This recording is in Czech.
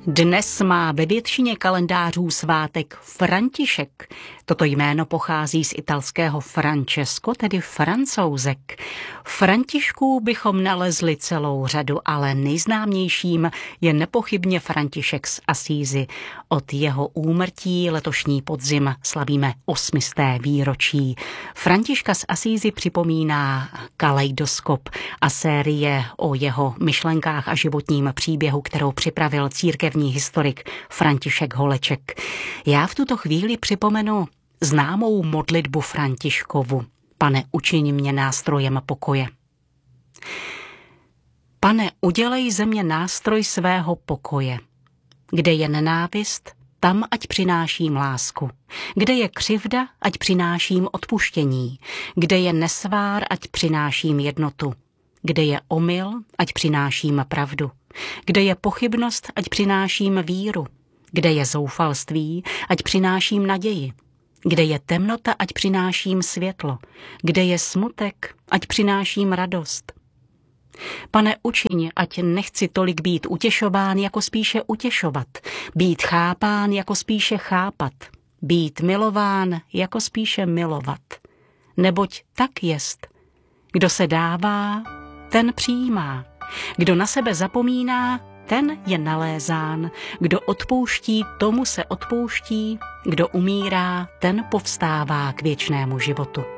Dnes má ve většině kalendářů svátek František. Toto jméno pochází z italského Francesco, tedy Francouzek. Františků bychom nalezli celou řadu, ale nejznámějším je nepochybně František z Asízy. Od jeho úmrtí letošní podzim slavíme 800. výročí. Františka z Asízy připomíná Kaleidoskop a série o jeho myšlenkách a životním příběhu, kterou připravil církevní historik František Holeček. Já v tuto chvíli připomenu známou modlitbu Františkovu. Pane, učiň mě nástrojem pokoje. Pane, udělej ze mě nástroj svého pokoje. Kde je nenávist, tam ať přináším lásku. Kde je křivda, ať přináším odpuštění. Kde je nesvár, ať přináším jednotu. Kde je omyl, ať přináším pravdu. Kde je pochybnost, ať přináším víru. Kde je zoufalství, ať přináším naději. Kde je temnota, ať přináším světlo. Kde je smutek, ať přináším radost. Pane, učiň, ať nechci tolik být utěšován, jako spíše utěšovat. Být chápán, jako spíše chápat. Být milován, jako spíše milovat. Neboť tak jest. Kdo se dává, ten přijímá. Kdo na sebe zapomíná, ten je nalézán. Kdo odpouští, tomu se odpouští. Kdo umírá, ten povstává k věčnému životu.